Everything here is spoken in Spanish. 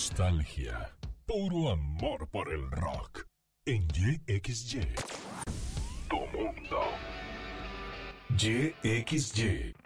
nostalgia, puro amor por el rock. En YXY. Tu mundo. YXY.